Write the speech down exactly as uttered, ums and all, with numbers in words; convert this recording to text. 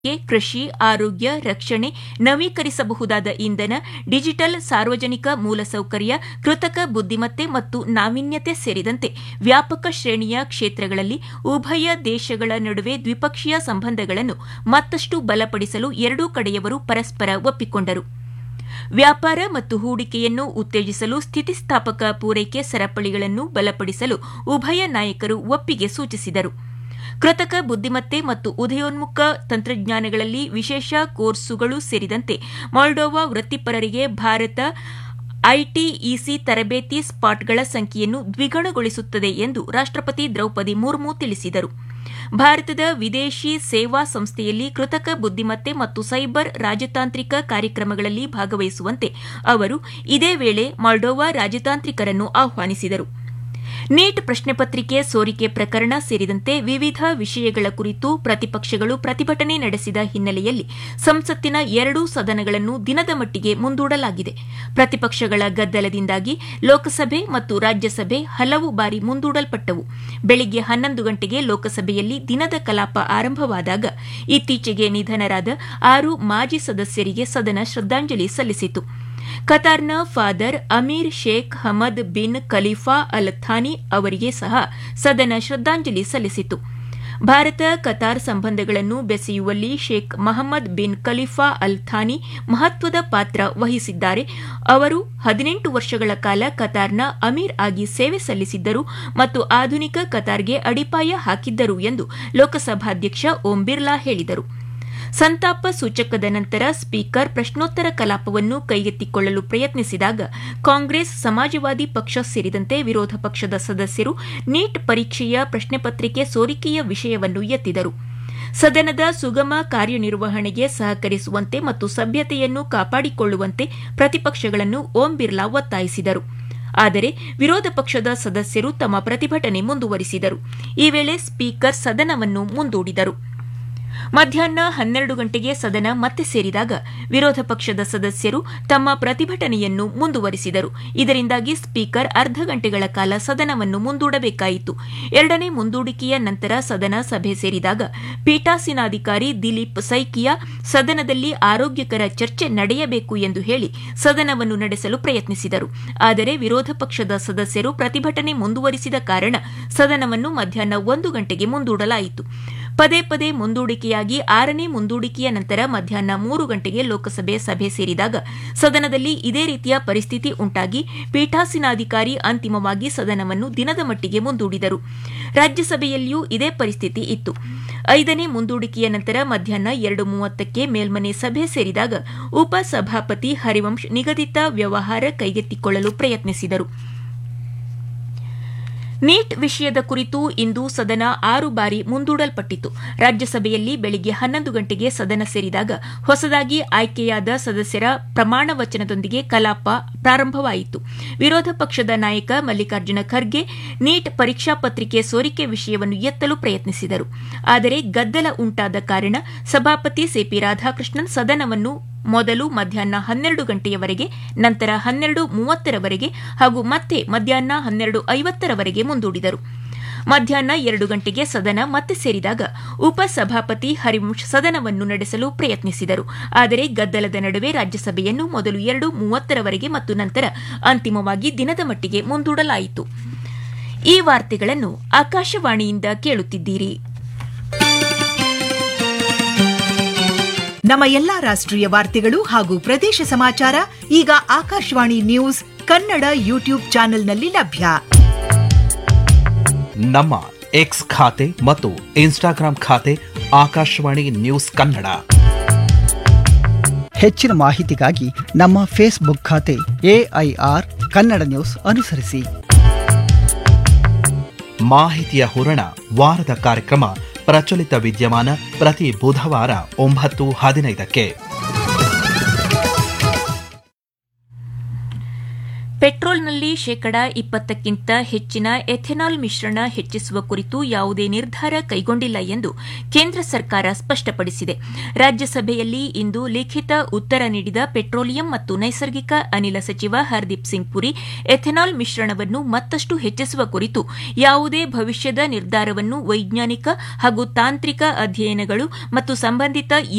ಕೃಷಿ, ಆರೋಗ್ಯ, ರಕ್ಷಣೆ, ನವೀಕರಿಸಬಹುದಾದ ಇಂಧನ, ಡಿಜಿಟಲ್ ಸಾರ್ವಜನಿಕ ಮೂಲಸೌಕರ್ಯ, ಕೃತಕ ಬುದ್ದಿಮತ್ತೆ ಮತ್ತು ನಾವೀನ್ಯತೆ ಸೇರಿದಂತೆ ವ್ಯಾಪಕ ಶ್ರೇಣಿಯ ಕ್ಷೇತ್ರಗಳಲ್ಲಿ ಉಭಯ ದೇಶಗಳ ನಡುವೆ ದ್ವಿಪಕ್ಷೀಯ ಸಂಬಂಧಗಳನ್ನು ಮತ್ತಷ್ಟು ಬಲಪಡಿಸಲು ಎರಡೂ ಕಡೆಯವರು ಪರಸ್ಪರ ಒಪ್ಪಿಕೊಂಡರು. ವ್ಯಾಪಾರ ಮತ್ತು ಹೂಡಿಕೆಯನ್ನು ಉತ್ತೇಜಿಸಲು ಸ್ಥಿತಿಸ್ಥಾಪಕ ಪೂರೈಕೆ ಸರಪಳಿಗಳನ್ನು ಬಲಪಡಿಸಲು ಉಭಯ ನಾಯಕರು ಒಪ್ಪಿಗೆ ಸೂಚಿಸಿದರು. ಕೃತಕ ಬುದ್ದಿಮತ್ತೆ ಮತ್ತು ಉದಯೋನ್ಮುಖ ತಂತ್ರಜ್ಞಾನಗಳಲ್ಲಿ ವಿಶೇಷ ಕೋರ್ಸುಗಳು ಸೇರಿದಂತೆ ಮಾಲ್ಡೋವಾ ವೃತ್ತಿಪರರಿಗೆ ಭಾರತ ಐಟಿಇಸಿ ತರಬೇತಿ ಸ್ಪಾಟ್ಗಳ ಸಂಖ್ಯೆಯನ್ನು ದ್ವಿಗುಣಗೊಳಿಸುತ್ತದೆ ಎಂದು ರಾಷ್ಟಪತಿ ದ್ರೌಪದಿ ಮುರ್ಮು ತಿಳಿಸಿದರು. ಭಾರತದ ವಿದೇಶಿ ಸೇವಾ ಸಂಸ್ಥೆಯಲ್ಲಿ ಕೃತಕ ಬುದ್ದಿಮತ್ತೆ ಮತ್ತು ಸೈಬರ್ ರಾಜತಾಂತ್ರಿಕ ಕಾರ್ಯಕ್ರಮಗಳಲ್ಲಿ ಭಾಗವಹಿಸುವಂತೆ ಅವರು ಇದೇ ವೇಳೆ ಮಾಲ್ಡೋವಾ ರಾಜತಾಂತ್ರಿಕರನ್ನು ಆಹ್ವಾನಿಸಿದರು. ನೀಟ್ ಪ್ರಶ್ನೆ ಪತ್ರಿಕೆ ಸೋರಿಕೆ ಪ್ರಕರಣ ಸೇರಿದಂತೆ ವಿವಿಧ ವಿಷಯಗಳ ಕುರಿತು ಪ್ರತಿಪಕ್ಷಗಳು ಪ್ರತಿಭಟನೆ ನಡೆಸಿದ ಹಿನ್ನೆಲೆಯಲ್ಲಿ ಸಂಸತ್ತಿನ ಎರಡೂ ಸದನಗಳನ್ನು ದಿನದ ಮಟ್ಟಿಗೆ ಮುಂದೂಡಲಾಗಿದೆ. ಪ್ರತಿಪಕ್ಷಗಳ ಗದ್ದಲದಿಂದಾಗಿ ಲೋಕಸಭೆ ಮತ್ತು ರಾಜ್ಯಸಭೆ ಹಲವು ಬಾರಿ ಮುಂದೂಡಲ್ಪಟ್ಟವು. ಬೆಳಗ್ಗೆ ಹನ್ನೊಂದು ಗಂಟೆಗೆ ಲೋಕಸಭೆಯಲ್ಲಿ ದಿನದ ಕಲಾಪ ಆರಂಭವಾದಾಗ ಇತ್ತೀಚೆಗೆ ನಿಧನರಾದ ಆರು ಮಾಜಿ ಸದಸ್ಯರಿಗೆ ಸದನ ಶ್ರದ್ದಾಂಜಲಿ ಸಲ್ಲಿಸಿತು. ಕತಾರ್ನ father Amir Sheikh Hamad bin Khalifa Al Thani ಅವರಿಗೆ ಸಹ ಸದನ ಶ್ರದ್ದಾಂಜಲಿ ಸಲ್ಲಿಸಿತು. ಭಾರತ ಕತಾರ್ ಸಂಬಂಧಗಳನ್ನು ಬೆಸೆಯುವಲ್ಲಿ Sheikh Mohammed bin Khalifa Al Thani ಮಹತ್ವದ ಪಾತ್ರ ವಹಿಸಿದ್ದಾರೆ. ಅವರು ಹದಿನೆಂಟು ವರ್ಷಗಳ ಕಾಲ ಕತಾರ್ನ ಅಮೀರ್ ಆಗಿ ಸೇವೆ ಸಲ್ಲಿಸಿದ್ದರು ಮತ್ತು ಆಧುನಿಕ ಕತಾರ್ಗೆ ಅಡಿಪಾಯ ಹಾಕಿದ್ದರು ಎಂದು ಲೋಕಸಭಾಧ್ಯಕ್ಷ ಓಂ ಬಿರ್ಲಾ ಹೇಳಿದರು. ಸಂತಾಪ ಸೂಚಕದ ನಂತರ ಸ್ಪೀಕರ್ ಪ್ರಶ್ನೋತ್ತರ ಕಲಾಪವನ್ನು ಕೈಗೆತ್ತಿಕೊಳ್ಳಲು ಪ್ರಯತ್ನಿಸಿದಾಗ ಕಾಂಗ್ರೆಸ್, ಸಮಾಜವಾದಿ ಪಕ್ಷ ಸೇರಿದಂತೆ ವಿರೋಧ ಪಕ್ಷದ ಸದಸ್ಯರು ನೀಟ್ ಪರೀಕ್ಷೆಯ ಪ್ರಶ್ನೆ ಪತ್ರಿಕೆ ಸೋರಿಕೆಯ ವಿಷಯವನ್ನು ಎತ್ತಿದರು. ಸದನದ ಸುಗಮ ಕಾರ್ಯನಿರ್ವಹಣೆಗೆ ಸಹಕರಿಸುವಂತೆ ಮತ್ತು ಸಭ್ಯತೆಯನ್ನು ಕಾಪಾಡಿಕೊಳ್ಳುವಂತೆ ಪ್ರತಿಪಕ್ಷಗಳನ್ನು ಓಂ ಬಿರ್ಲಾ ಒತ್ತಾಯಿಸಿದರು. ಆದರೆ ವಿರೋಧ ಪಕ್ಷದ ಸದಸ್ಯರು ತಮ್ಮ ಪ್ರತಿಭಟನೆ ಮುಂದುವರಿಸಿದರು. ಈ ವೇಳೆ ಸ್ಪೀಕರ್ ಸದನವನ್ನು ಮುಂದೂಡಿದರು. ಮಧ್ಯಾಹ್ನ ಹನ್ನೆರಡು ಗಂಟೆಗೆ ಸದನ ಮತ್ತೆ ಸೇರಿದಾಗ ವಿರೋಧ ಪಕ್ಷದ ಸದಸ್ಯರು ತಮ್ಮ ಪ್ರತಿಭಟನೆಯನ್ನು ಮುಂದುವರಿಸಿದರು. ಇದರಿಂದಾಗಿ ಸ್ಪೀಕರ್ ಅರ್ಧ ಗಂಟೆಗಳ ಕಾಲ ಸದನವನ್ನು ಮುಂದೂಡಬೇಕಾಯಿತು. ಎರಡನೇ ಮುಂದೂಡಿಕೆಯ ನಂತರ ಸದನ ಸಭೆ ಸೇರಿದಾಗ ಪೀಠಾಸೀನಾಧಿಕಾರಿ ದಿಲೀಪ್ ಸೈಕಿಯಾ ಸದನದಲ್ಲಿ ಆರೋಗ್ಯಕರ ಚರ್ಚೆ ನಡೆಯಬೇಕು ಎಂದು ಹೇಳಿ ಸದನವನ್ನು ನಡೆಸಲು ಪ್ರಯತ್ನಿಸಿದರು. ಆದರೆ ವಿರೋಧ ಪಕ್ಷದ ಸದಸ್ಯರು ಪ್ರತಿಭಟನೆ ಮುಂದುವರಿಸಿದ ಕಾರಣ ಸದನವನ್ನು ಮಧ್ಯಾಹ್ನ ಒಂದು ಗಂಟೆಗೆ ಮುಂದೂಡಲಾಯಿತು. ಪದೇ ಪದೇ ಮುಂದೂಡಿಕೆಯಾಗಿ ಆರನೇ ಮುಂದೂಡಿಕೆಯ ನಂತರ ಮಧ್ಯಾಹ್ನ ಮೂರು ಗಂಟೆಗೆ ಲೋಕಸಭೆ ಸಭೆ ಸೇರಿದಾಗ ಸದನದಲ್ಲಿ ಇದೇ ರೀತಿಯ ಪರಿಸ್ಥಿತಿ ಉಂಟಾಗಿ ಪೀಠಾಸೀನಾಧಿಕಾರಿ ಅಂತಿಮವಾಗಿ ಸದನವನ್ನು ದಿನದ ಮಟ್ಟಿಗೆ ಮುಂದೂಡಿದರು. ರಾಜ್ಯಸಭೆಯಲ್ಲಿಯೂ ಇದೇ ಪರಿಸ್ಥಿತಿ ಇತ್ತು. ಐದನೇ ಮುಂದೂಡಿಕೆಯ ನಂತರ ಮಧ್ಯಾಹ್ನ ಎರಡು ಮೂವತ್ತಕ್ಕೆ ಮೇಲ್ಮನೆ ಸಭೆ ಸೇರಿದಾಗ ಉಪಸಭಾಪತಿ ಹರಿವಂಶ್ ನಿಗದಿತ ವ್ಯವಹಾರ ಕೈಗೆತ್ತಿಕೊಳ್ಳಲು ಪ್ರಯತ್ನಿಸಿದರು. ನೀಟ್ ವಿಷಯದ ಕುರಿತು ಇಂದು ಸದನ ಆರು ಬಾರಿ ಮುಂದೂಡಲ್ಪಟ್ಟಿತು. ರಾಜ್ಯಸಭೆಯಲ್ಲಿ ಬೆಳಗ್ಗೆ ಹನ್ನೊಂದು ಗಂಟೆಗೆ ಸದನ ಸೇರಿದಾಗ ಹೊಸದಾಗಿ ಆಯ್ಕೆಯಾದ ಸದಸ್ಯರ ಪ್ರಮಾಣ ವಚನದೊಂದಿಗೆ ಕಲಾಪ ಪ್ರಾರಂಭವಾಯಿತು. ವಿರೋಧ ಪಕ್ಷದ ನಾಯಕ ಮಲ್ಲಿಕಾರ್ಜುನ ಖರ್ಗೆ ನೀಟ್ ಪರೀಕ್ಷಾ ಪತ್ರಿಕೆ ಸೋರಿಕೆ ವಿಷಯವನ್ನು ಎತ್ತಲು ಪ್ರಯತ್ನಿಸಿದರು. ಆದರೆ ಗದ್ದಲ ಉಂಟಾದ ಕಾರಣ ಸಭಾಪತಿ ಸಿಪಿ ರಾಧಾಕೃಷ್ಣನ್ ಸದನವನ್ನು ಮೊದಲು ಮಧ್ಯಾಹ್ನ ಹನ್ನೆರಡು ಗಂಟೆಯವರೆಗೆ, ನಂತರ ಹನ್ನೆರಡು ಮೂವತ್ತರವರೆಗೆ ಹಾಗೂ ಮತ್ತೆ ಮಧ್ಯಾಹ್ನ ಹನ್ನೆರಡು ಐವತ್ತರವರೆಗೆ ಮುಂದೂಡಿದರು. ಮಧ್ಯಾಹ್ನ ಎರಡು ಗಂಟೆಗೆ ಸದನ ಮತ್ತೆ ಸೇರಿದಾಗ ಉಪಸಭಾಪತಿ ಹರಿವಂಶ್ ಸದನವನ್ನು ನಡೆಸಲು ಪ್ರಯತ್ನಿಸಿದರು. ಆದರೆ ಗದ್ದಲದ ನಡುವೆ ರಾಜ್ಯಸಭೆಯನ್ನು ಮೊದಲು ಎರಡು ಮೂವತ್ತರವರೆಗೆ ಮತ್ತು ನಂತರ ಅಂತಿಮವಾಗಿ ದಿನದ ಮಟ್ಟಿಗೆ ಮುಂದೂಡಲಾಯಿತು. ಈ ವಾರ್ತೆಗಳನ್ನು ಆಕಾಶವಾಣಿಯಿಂದ ಕೇಳುತ್ತಿದ್ದೀರಿ. ನಮ್ಮ ಎಲ್ಲಾ ರಾಷ್ಟ್ರೀಯ ವಾರ್ತೆಗಳು ಹಾಗೂ ಪ್ರದೇಶ ಸಮಾಚಾರ ಈಗ ಆಕಾಶವಾಣಿ ನ್ಯೂಸ್ ಕನ್ನಡ ಯೂಟ್ಯೂಬ್ ಚಾನೆಲ್ನಲ್ಲಿ ಲಭ್ಯ. ನಮ್ಮ ಎಕ್ಸ್ ಖಾತೆ ಮತ್ತು ಇನ್ಸ್ಟಾಗ್ರಾಂ ಖಾತೆ ಆಕಾಶವಾಣಿ ನ್ಯೂಸ್ ಕನ್ನಡ. ಹೆಚ್ಚಿನ ಮಾಹಿತಿಗಾಗಿ ನಮ್ಮ ಫೇಸ್ಬುಕ್ ಖಾತೆ ಎಐಆರ್ ಕನ್ನಡ ನ್ಯೂಸ್ ಅನುಸರಿಸಿ. ಮಾಹಿತಿಯ ಹೂರಣ ವಾರದ ಕಾರ್ಯಕ್ರಮ ಪ್ರಚಲಿತ ವಿದ್ಯಮಾನ ಪ್ರತಿ ಬುಧವಾರ ಒಂಬತ್ತು ಹದಿನೈದಕ್ಕೆ. ಪೆಟ್ರೋಲ್ ಪೆಟ್ರೋಲ್ನಲ್ಲಿ ಶೇಕಡಾ ಇಪ್ಪತ್ತಕ್ಕಿಂತ ಹೆಚ್ಚಿನ ಎಥೆನಾಲ್ ಮಿಶ್ರಣ ಹೆಚ್ಚಿಸುವ ಕುರಿತು ಯಾವುದೇ ನಿರ್ಧಾರ ಕೈಗೊಂಡಿಲ್ಲ ಎಂದು ಕೇಂದ್ರ ಸರ್ಕಾರ ಸ್ಪಷ್ಟಪಡಿಸಿದೆ. ರಾಜ್ಯಸಭೆಯಲ್ಲಿ ಇಂದು ಲಿಖಿತ ಉತ್ತರ ನೀಡಿದ ಪೆಟ್ರೋಲಿಯಂ ಮತ್ತು ನೈಸರ್ಗಿಕ ಅನಿಲ ಸಚಿವ ಹರ್ದೀಪ್ ಸಿಂಗ್ ಪುರಿ, ಎಥೆನಾಲ್ ಮಿಶ್ರಣವನ್ನು ಮತ್ತಷ್ಟು ಹೆಚ್ಚಿಸುವ ಕುರಿತು ಯಾವುದೇ ಭವಿಷ್ಯದ ನಿರ್ಧಾರವನ್ನು ವೈಜ್ಞಾನಿಕ ಹಾಗೂ ತಾಂತ್ರಿಕ ಅಧ್ಯಯನಗಳು ಮತ್ತು ಸಂಬಂಧಿತ